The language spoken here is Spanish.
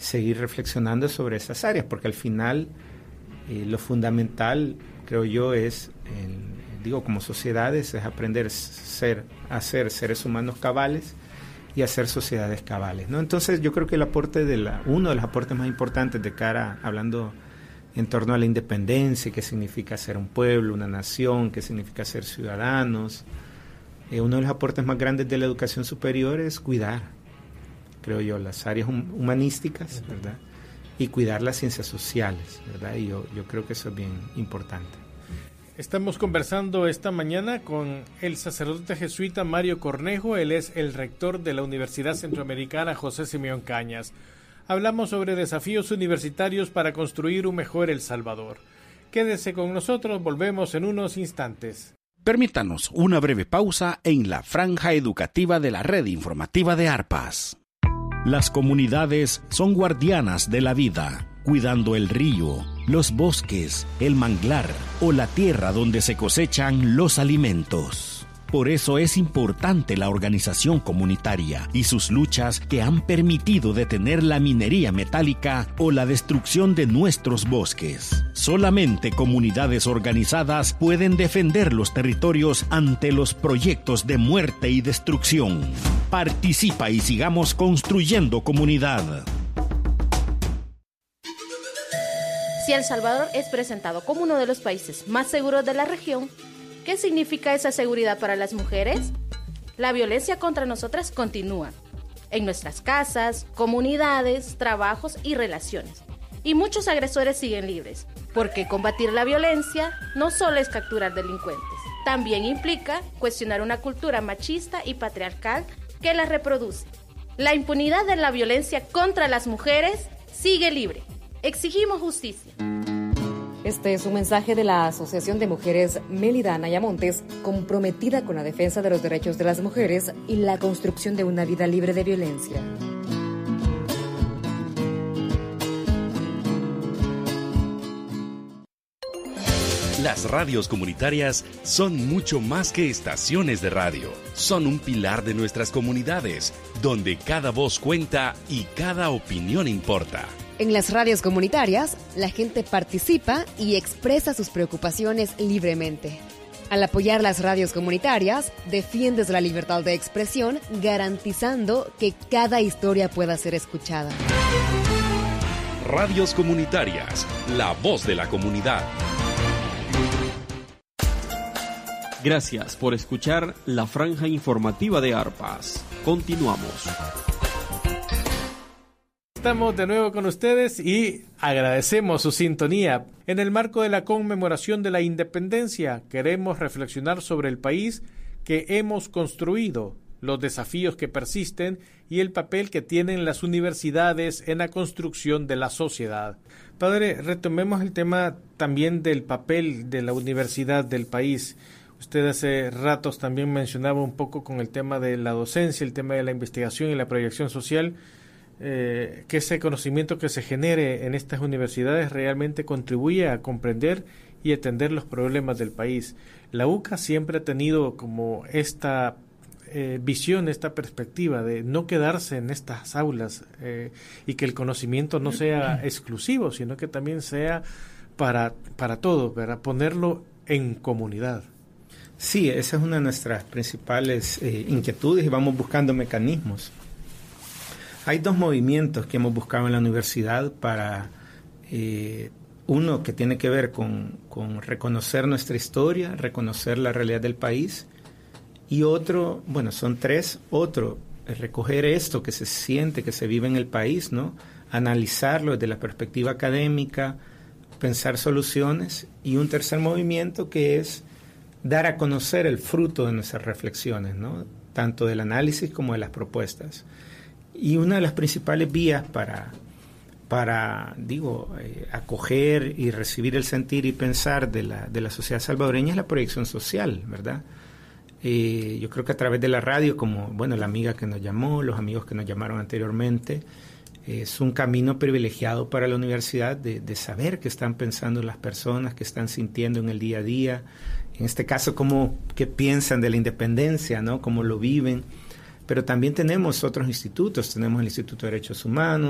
seguir reflexionando sobre esas áreas, porque al final lo fundamental, creo yo, es, como sociedades, es aprender a ser seres humanos cabales y hacer sociedades cabales, ¿no? Entonces yo creo que el aporte uno de los aportes más importantes de cara, hablando en torno a la independencia, qué significa ser un pueblo, una nación, qué significa ser ciudadanos, uno de los aportes más grandes de la educación superior es cuidar, creo yo, las áreas humanísticas, ¿verdad? Y cuidar las ciencias sociales, ¿verdad? Y yo creo que eso es bien importante. Estamos conversando esta mañana con el sacerdote jesuita Mario Cornejo. Él es el rector de la Universidad Centroamericana José Simeón Cañas. Hablamos sobre desafíos universitarios para construir un mejor El Salvador. Quédese con nosotros, volvemos en unos instantes. Permítanos una breve pausa en la franja educativa de la red informativa de Arpas. Las comunidades son guardianas de la vida, cuidando el río, los bosques, el manglar o la tierra donde se cosechan los alimentos. Por eso es importante la organización comunitaria y sus luchas que han permitido detener la minería metálica o la destrucción de nuestros bosques. Solamente comunidades organizadas pueden defender los territorios ante los proyectos de muerte y destrucción. Participa y sigamos construyendo comunidad. Si El Salvador es presentado como uno de los países más seguros de la región, ¿qué significa esa seguridad para las mujeres? La violencia contra nosotras continúa, en nuestras casas, comunidades, trabajos y relaciones. Y muchos agresores siguen libres, porque combatir la violencia no solo es capturar delincuentes, también implica cuestionar una cultura machista y patriarcal que la reproduce. La impunidad de la violencia contra las mujeres sigue libre. Exigimos justicia. Este es un mensaje de la Asociación de Mujeres Mélida Ayamontes, comprometida con la defensa de los derechos de las mujeres y la construcción de una vida libre de violencia. Las radios comunitarias son mucho más que estaciones de radio. Son un pilar de nuestras comunidades, donde cada voz cuenta y cada opinión importa. En las radios comunitarias, la gente participa y expresa sus preocupaciones libremente. Al apoyar las radios comunitarias, defiendes la libertad de expresión, garantizando que cada historia pueda ser escuchada. Radios comunitarias, la voz de la comunidad. Gracias por escuchar la franja informativa de Arpas. Continuamos. Estamos de nuevo con ustedes y agradecemos su sintonía. En el marco de la conmemoración de la independencia, queremos reflexionar sobre el país que hemos construido, los desafíos que persisten y el papel que tienen las universidades en la construcción de la sociedad. Padre, retomemos el tema también del papel de la universidad del país. Usted hace ratos también mencionaba un poco con el tema de la docencia, el tema de la investigación y la proyección social, que ese conocimiento que se genere en estas universidades realmente contribuye a comprender y atender los problemas del país. La UCA siempre ha tenido como esta visión, esta perspectiva de no quedarse en estas aulas y que el conocimiento no sea exclusivo, sino que también sea para todos, ¿verdad? Ponerlo en comunidad. Sí, esa es una de nuestras principales inquietudes y vamos buscando mecanismos. Hay dos movimientos que hemos buscado en la universidad para, uno que tiene que ver con reconocer nuestra historia, reconocer la realidad del país, y otro, bueno, son tres, otro, recoger esto que se siente, que se vive en el país, ¿no? Analizarlo desde la perspectiva académica, pensar soluciones, y un tercer movimiento que es dar a conocer el fruto de nuestras reflexiones, ¿no? Tanto del análisis como de las propuestas. Y una de las principales vías para acoger y recibir el sentir y pensar de la sociedad salvadoreña es la proyección social, ¿verdad? Yo creo que a través de la radio, como, bueno, la amiga que nos llamó, los amigos que nos llamaron anteriormente, es un camino privilegiado para la universidad de saber qué están pensando las personas, qué están sintiendo en el día a día, en este caso, qué piensan de la independencia, ¿no? Cómo lo viven. Pero también tenemos otros institutos, tenemos el Instituto de Derechos Humanos,